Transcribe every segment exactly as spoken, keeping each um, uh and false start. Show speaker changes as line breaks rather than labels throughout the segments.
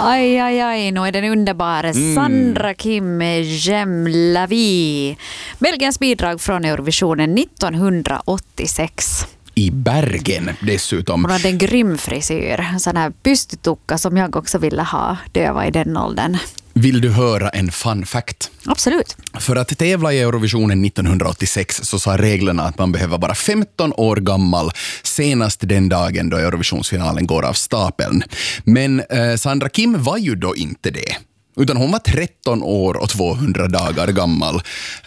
Aj, aj, aj, nu är den underbara mm. Sandra Kim J'aime la vie. Belgiens bidrag från Eurovisionen nittonhundraåttiosex.
I Bergen dessutom.
Hon hade en grym frisyr, en sån här pystytucka som jag också ville ha då jag var i den åldern.
Vill du höra en fun fact?
Absolut.
För att tävla i Eurovisionen nittonhundraåttiosex så sa reglerna att man behöver vara femton år gammal senast den dagen då Eurovisionsfinalen går av stapeln. Men eh, Sandra Kim var ju då inte det. Utan hon var tretton år och tvåhundra dagar gammal.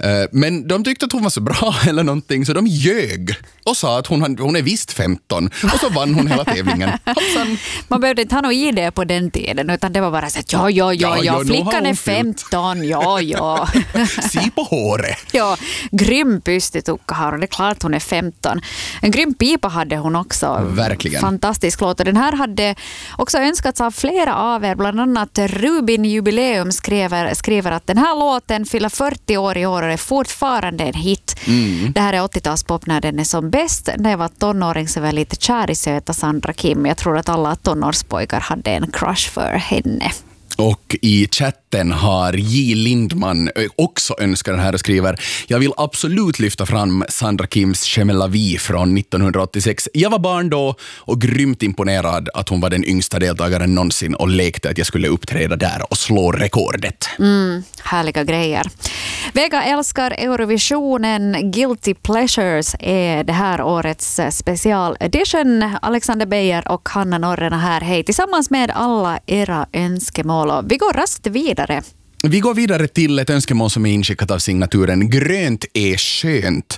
Men de tyckte att hon var så bra eller någonting så de ljög och sa att hon, hon är visst femton. Och så vann hon hela tävlingen. Hoppsan.
Man behövde inte ha någon idé på den tiden utan det var bara så att ja, ja, ja, ja, ja flickan är femton, ja, ja.
Si på håret.
Ja, grym pystytucka har hon, det är klart hon är femton. En grym pipa hade hon också.
Verkligen.
Fantastisk låt. Och den här hade också önskats av flera av er, bland annat Rubin Jubileum skriver, skriver att den här låten fyller fyrtio år i år och är fortfarande en hit. Mm. Det här är åttiotalspop när den är som bäst. När jag var tonåring så var jag lite kär i söta Sandra Kim. Jag tror att alla tonårspojkar hade en crush för henne.
Och i chatten har J. Lindman också önskar den här och skriver: jag vill absolut lyfta fram Sandra Kims J'aime la vie från nittonhundraåttiosex. Jag var barn då och grymt imponerad att hon var den yngsta deltagaren någonsin och lekte att jag skulle uppträda där och slå rekordet.
Mm, härliga grejer. Vega älskar Eurovisionen. Guilty Pleasures är det här årets special edition. Alexander Beijer och Hanna Norrena här. Hej, tillsammans med alla era önskemål. Vi går raskt vidare.
Vi går vidare till ett önskemål som är inskickat av signaturen Grönt är skönt.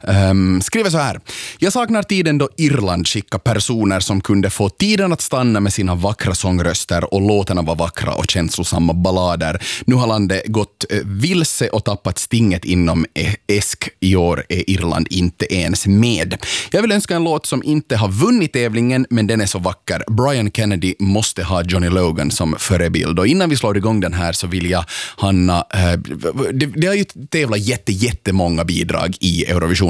Um, skriver så här: jag saknar tiden då Irland skickade personer som kunde få tiden att stanna med sina vackra sångröster och låtarna var vackra och känslosamma ballader. Nu har landet gått vilse och tappat stinget inom esk. I år är Irland inte ens med. Jag vill önska en låt som inte har vunnit tävlingen men den är så vacker. Brian Kennedy måste ha Johnny Logan som förebild. Och innan vi slår igång den här så vill jag Hanna, det, det har ju tävlat jätte, jättemånga bidrag i Eurovision